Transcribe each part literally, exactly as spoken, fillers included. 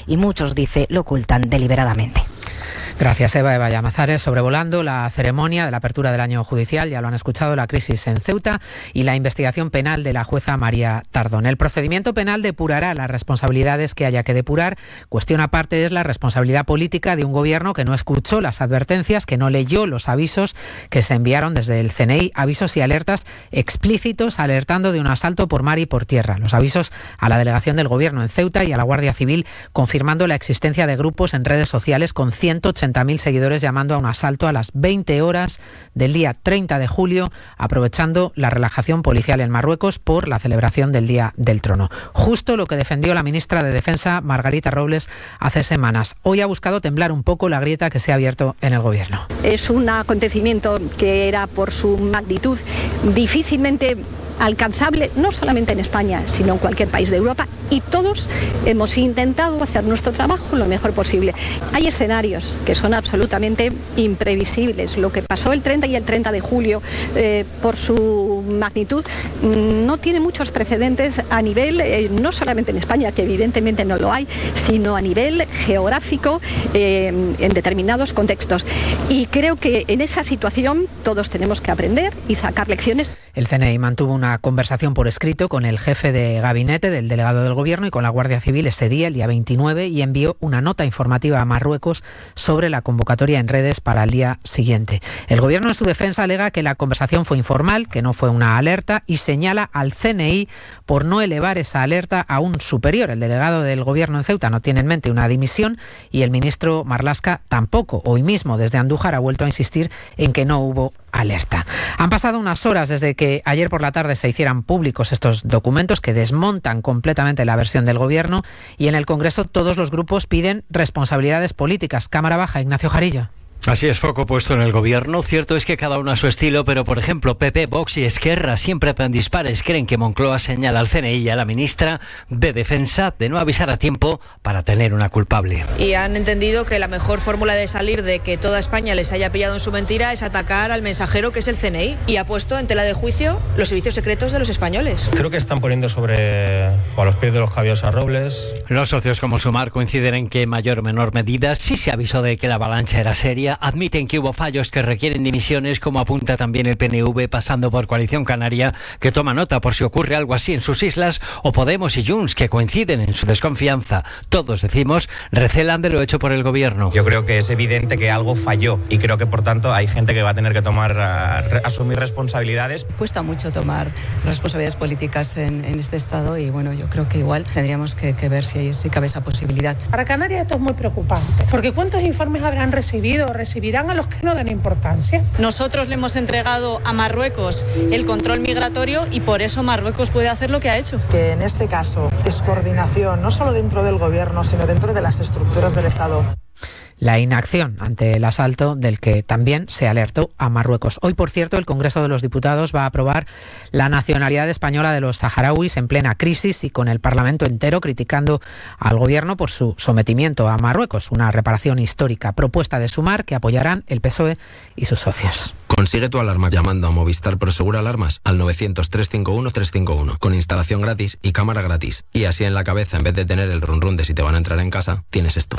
y muchos, dice, lo ocultan deliberadamente. Gracias, Eva. Eva Llamazares, sobrevolando la ceremonia de la apertura del año judicial, ya lo han escuchado, la crisis en Ceuta y la investigación penal de la jueza María Tardón. El procedimiento penal depurará las responsabilidades que haya que depurar. Cuestión aparte es la responsabilidad política de un gobierno que no escuchó las advertencias, que no leyó los avisos que se enviaron desde el C N I, avisos y alertas explícitos alertando de un asalto por mar y por tierra. Los avisos a la delegación del gobierno en Ceuta y a la Guardia Civil confirmando la existencia de grupos en redes sociales con ciento ochenta mil seguidores llamando a un asalto a las veinte horas del día treinta de julio, aprovechando la relajación policial en Marruecos por la celebración del Día del Trono. Justo lo que defendió la ministra de Defensa, Margarita Robles, hace semanas. Hoy ha buscado temblar un poco la grieta que se ha abierto en el gobierno. Es un acontecimiento que era, por su magnitud, difícilmente alcanzable, no solamente en España, sino en cualquier país de Europa, y todos hemos intentado hacer nuestro trabajo lo mejor posible. Hay escenarios que son absolutamente imprevisibles. Lo que pasó el treinta y el treinta de julio, eh, por su magnitud, no tiene muchos precedentes a nivel, eh, no solamente en España, que evidentemente no lo hay, sino a nivel geográfico, eh, en determinados contextos. Y creo que en esa situación todos tenemos que aprender y sacar lecciones. El C N I mantuvo una conversación por escrito con el jefe de gabinete del delegado del Gobierno y con la Guardia Civil ese día, el día veintinueve, y envió una nota informativa a Marruecos sobre la convocatoria en redes para el día siguiente. El Gobierno, en su defensa, alega que la conversación fue informal, que no fue una alerta, y señala al C N I por no elevar esa alerta a un superior. El delegado del Gobierno en Ceuta no tiene en mente una dimisión y el ministro Marlaska tampoco. Hoy mismo, desde Andújar, ha vuelto a insistir en que no hubo alerta. Han pasado unas horas desde que ayer por la tarde se hicieran públicos estos documentos que desmontan completamente la versión del Gobierno, y en el Congreso todos los grupos piden responsabilidades políticas. Cámara Baja, Ignacio Jarillo. Así es, foco puesto en el gobierno. Cierto es que cada uno a su estilo, pero por ejemplo P P, Vox y Esquerra, siempre en dispares, creen que Moncloa señala al C N I y a la ministra de Defensa de no avisar a tiempo para tener una culpable. Y han entendido que la mejor fórmula de salir de que toda España les haya pillado en su mentira es atacar al mensajero, que es el C N I, y ha puesto en tela de juicio los servicios secretos de los españoles. Creo que están poniendo sobre o a los pies de los caballos a Robles. Los socios como Sumar coinciden en que en mayor o menor medida sí se avisó de que la avalancha era seria. Admiten que hubo fallos que requieren dimisiones, como apunta también el P N V, pasando por Coalición Canaria, que toma nota por si ocurre algo así en sus islas, o Podemos y Junts, que coinciden en su desconfianza. Todos, decimos, recelan de lo hecho por el gobierno. Yo creo que es evidente que algo falló y creo que, por tanto, hay gente que va a tener que tomar, uh, asumir responsabilidades. Cuesta mucho tomar responsabilidades políticas en, en este estado y, bueno, yo creo que igual tendríamos que, que ver si, si cabe esa posibilidad. Para Canarias esto es muy preocupante, porque ¿cuántos informes habrán recibido o recibirán a los que no dan importancia? Nosotros le hemos entregado a Marruecos el control migratorio y por eso Marruecos puede hacer lo que ha hecho. Que en este caso es coordinación, no solo dentro del gobierno, sino dentro de las estructuras del Estado. La inacción ante el asalto del que también se alertó a Marruecos. Hoy, por cierto, el Congreso de los Diputados va a aprobar la nacionalidad española de los saharauis en plena crisis y con el Parlamento entero criticando al Gobierno por su sometimiento a Marruecos. Una reparación histórica, propuesta de Sumar, que apoyarán el P S O E y sus socios. Consigue tu alarma llamando a Movistar Prosegur Alarmas al novecientos, trescientos cincuenta y uno, trescientos cincuenta y uno, con instalación gratis y cámara gratis. Y así en la cabeza, en vez de tener el run run de si te van a entrar en casa, tienes esto.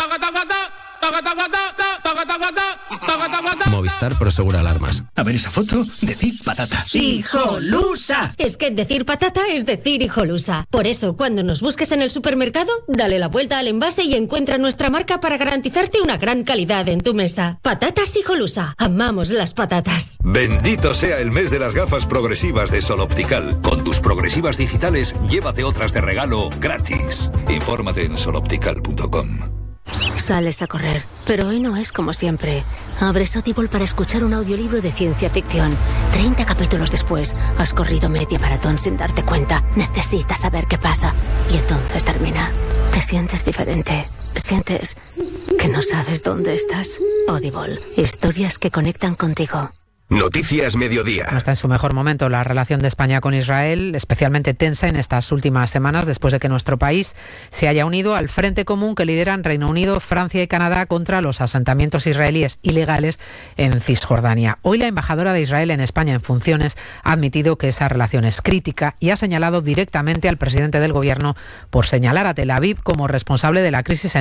Movistar Prosegur Alarmas. A ver esa foto, decir patata. ¡Hijolusa! Es que decir patata es decir hijolusa. Por eso, cuando nos busques en el supermercado, dale la vuelta al envase y encuentra nuestra marca para garantizarte una gran calidad en tu mesa. Patatas Hijolusa. Amamos las patatas. Bendito sea el mes de las gafas progresivas de Sol Optical. Con tus progresivas digitales, llévate otras de regalo gratis. Infórmate en sol optical punto com. Sales a correr, pero hoy no es como siempre. Abres Audible para escuchar un audiolibro de ciencia ficción. treinta capítulos después, has corrido media maratón sin darte cuenta. Necesitas saber qué pasa. Y entonces termina. Te sientes diferente. Sientes que no sabes dónde estás. Audible. Historias que conectan contigo. Noticias Mediodía. No está en su mejor momento la relación de España con Israel, especialmente tensa en estas últimas semanas después de que nuestro país se haya unido al frente común que lideran Reino Unido, Francia y Canadá contra los asentamientos israelíes ilegales en Cisjordania. Hoy la embajadora de Israel en España en funciones ha admitido que esa relación es crítica y ha señalado directamente al presidente del gobierno por señalar a Tel Aviv como responsable de la crisis en